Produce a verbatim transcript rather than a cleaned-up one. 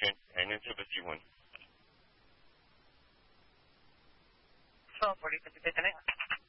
全还能这个新闻。 そう、これ、別にね。